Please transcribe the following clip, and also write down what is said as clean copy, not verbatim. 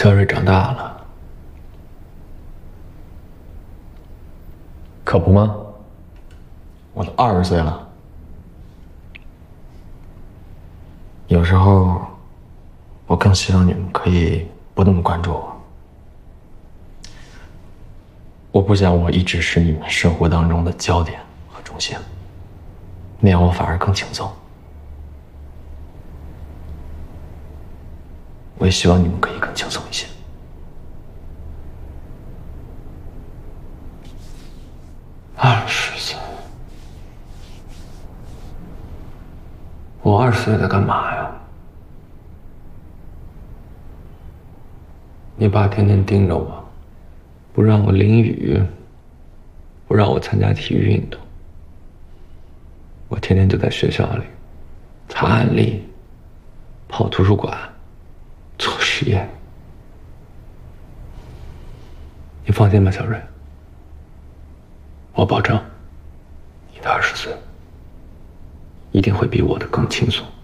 小蕊长大了， 可不吗？我都20岁了。有时候，我更希望你们可以不那么关注我。我不想我一直是你们生活当中的焦点和中心，那样我反而更轻松。我也希望你们可以更轻松一些。20岁，我20岁在干嘛呀？你爸天天盯着我，不让我淋雨，不让我参加体育运动。我天天就在学校里查案例、跑图书馆、做实验。你放心吧，小蕊，我保证，你的20岁一定会比我的更轻松。